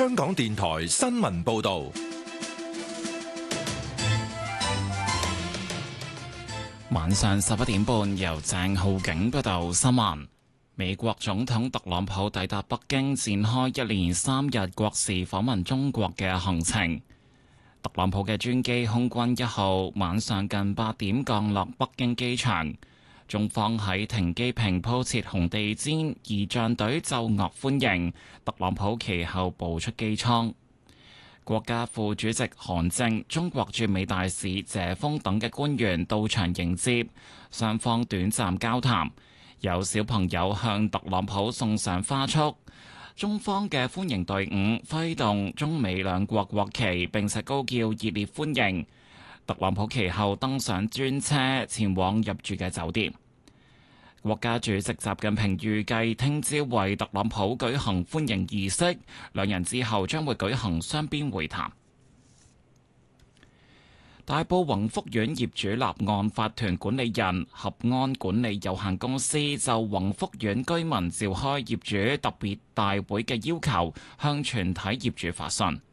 香港電台新聞報道。 晚上11點半，由鄭浩景報道新聞。美國總統特朗普抵達北京，展開一連3日國事訪問中國嘅行程。特朗普嘅專機空軍1號晚上近8點降落北京機場，中方喺停機坪鋪設紅地毯，儀仗隊奏樂歡迎。特朗普其後步出機艙。國家副主席韓正、中國駐美大使謝鋒等嘅官員到場迎接，雙方短暫交談，有小朋友向特朗普送上花束。中方嘅歡迎隊伍揮動中美兩國國旗，並且高叫熱烈歡迎。特朗普其後登上專車前往入住嘅酒店。國家主席習近平預計聽朝為特朗普舉行歡迎儀式，兩人之後將會舉行雙邊會談。大埔宏福苑業主立案法團管理人合安管理有限公司就宏福苑居民召開業主特別大會嘅要求，向全體業主發信。